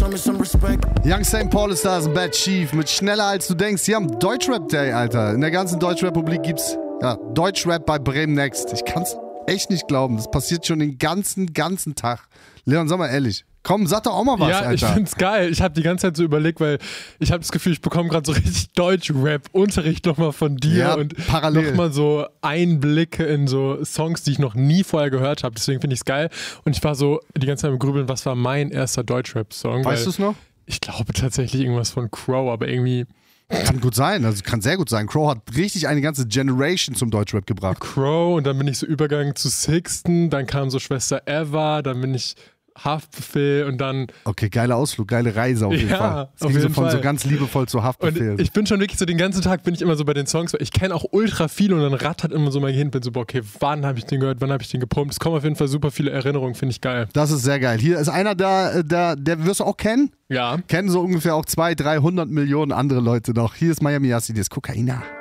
Young St. Paul ist da, ist ein Bad Chief mit Schneller als du denkst. Sie haben Deutschrap Day, Alter. In der ganzen Deutschrepublik gibt's Deutschrap bei Bremen Next. Ich kann's echt nicht glauben. Das passiert schon den ganzen Tag. Leon, sag mal ehrlich. Komm, sag doch auch mal was, ja, Alter. Ich find's geil. Ich habe die ganze Zeit so überlegt, weil ich habe das Gefühl, ich bekomme gerade so richtig Deutsch-Rap-Unterricht nochmal von dir und nochmal so Einblicke in so Songs, die ich noch nie vorher gehört habe. Deswegen finde ich's geil. Und ich war so die ganze Zeit im Grübeln, was war mein erster Deutsch-Rap-Song? Weißt du es noch? Ich glaube tatsächlich irgendwas von Crow, aber irgendwie... Kann gut sein, also kann sehr gut sein. Crow hat richtig eine ganze Generation zum Deutschrap gebracht. Crow und dann bin ich so übergegangen zu Sixten, dann kam so Schwester Eva, dann bin ich... Haftbefehl und dann... Okay, geiler Ausflug, geile Reise auf jeden Fall. Es ging so von so ganz liebevoll zu Haftbefehl. Und ich bin schon wirklich so den ganzen Tag bin ich immer so bei den Songs, weil ich kenne auch ultra viel und dann rattert immer so mein Gehirn, bin so, okay, wann habe ich den gehört, wann habe ich den gepumpt? Es kommen auf jeden Fall super viele Erinnerungen, finde ich geil. Das ist sehr geil. Hier ist einer da, der wirst du auch kennen. Ja. Kennen so ungefähr auch 200-300 Millionen andere Leute noch. Hier ist Miami Yassi, das ist Kokaina.